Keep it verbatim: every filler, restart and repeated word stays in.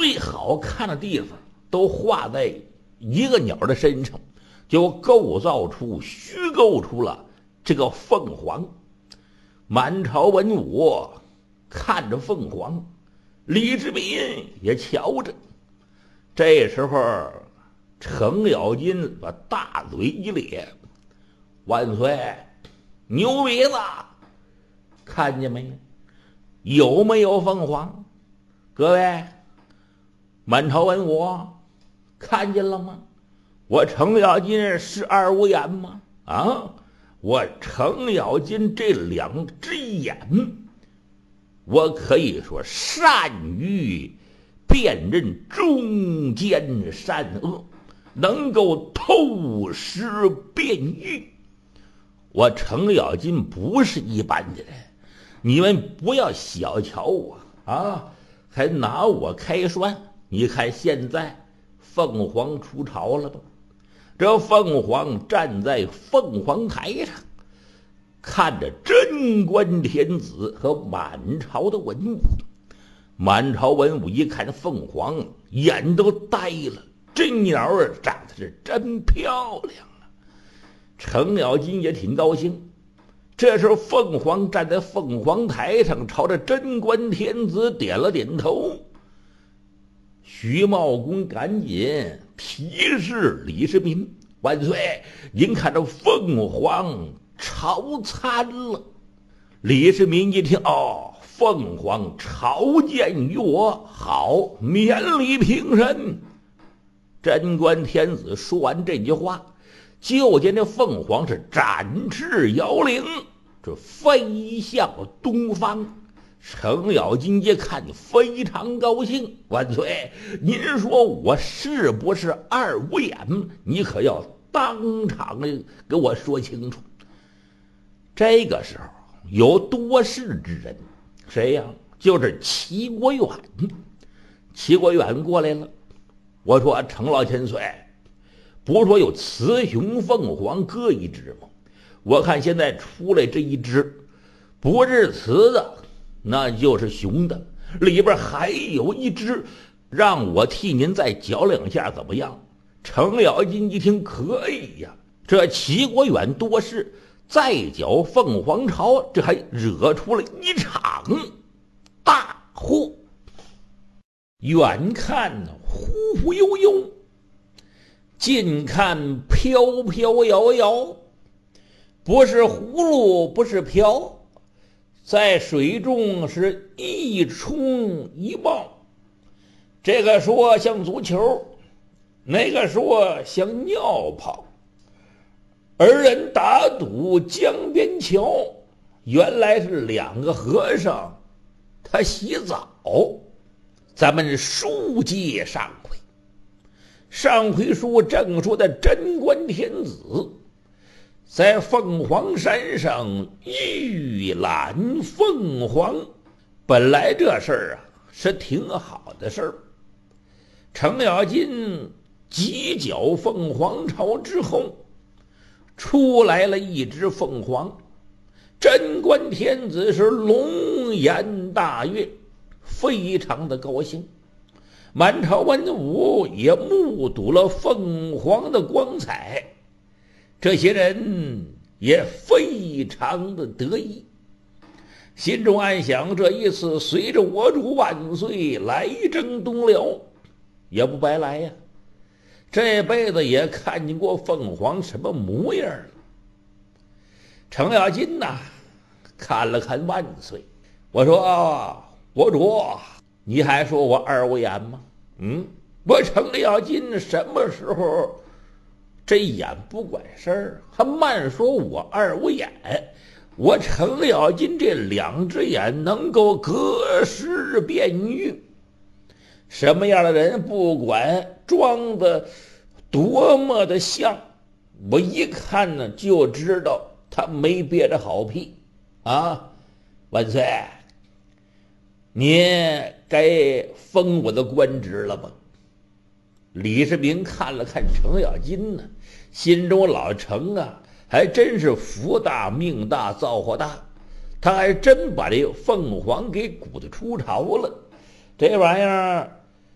最好看的地方都画在一个鸟的身上，就构造出虚构出了这个凤凰。满朝文武看着凤凰，李世民也瞧着。这时候程咬金把大嘴一咧：“万岁，牛鼻子，看见没？有没有凤凰？各位满朝文武看见了吗？我程咬金是二五眼吗？啊，我程咬金这两只眼，我可以说善于辨认忠奸善恶，能够透视辨喻。我程咬金不是一般的人，你们不要小瞧我啊，还拿我开涮。你看现在凤凰出巢了吧？这凤凰站在凤凰台上，看着贞观天子和满朝的文武。满朝文武一看凤凰，眼都呆了。这鸟儿长得是真漂亮啊！程咬金也挺高兴。这时候凤凰站在凤凰台上，朝着贞观天子点了点头。徐茂公赶紧提示李世民：“万岁，您看这凤凰朝参了。”李世民一听，哦，凤凰朝见于我，好，免礼平身。贞观天子说完这句话，就见这凤凰是展翅摇铃，这飞向东方。程咬金一看非常高兴：“万岁，您说我是不是二五眼？你可要当场的给我说清楚。”这个时候有多事之人，谁呀？就是齐国远。齐国远过来了，我说：“程老千岁，不是说有雌雄凤凰各一只吗？我看现在出来这一只，不是雌的，那就是雄的，里边还有一只，让我替您再搅两下，怎么样？”程咬金一听，可以呀！这齐国远多事，再搅凤凰巢，这还惹出了一场大祸。远看忽忽悠悠，近看飘飘摇摇，不是葫芦不是瓢，在水中是一冲一冒。这个说像足球，那个说像尿泡。二人打赌江边桥，原来是两个和尚他洗澡。咱们书接上回，上回书正说的贞观天子在凤凰山上御览凤凰，本来这事儿啊是挺好的事儿。程咬金几搅凤凰巢之后，出来了一只凤凰，贞观天子是龙颜大悦，非常的高兴。满朝文武也目睹了凤凰的光彩，这些人也非常的得意，心中暗想：这一次随着我主万岁来征东辽，也不白来呀！这辈子也看见过凤凰什么模样了。程咬金呐，看了看万岁，我说：“啊，国主，你还说我二五眼吗？嗯，我程咬金什么时候这眼不管事儿？还慢说我二五眼，我程咬金这两只眼能够隔世辨喻。什么样的人，不管装的多么的像，我一看呢就知道他没憋着好屁啊！万岁，您该封我的官职了吧？”李世民看了看程咬金呢，心中老程啊，还真是福大命大造化大，他还真把这凤凰给鼓得出巢了。这玩意儿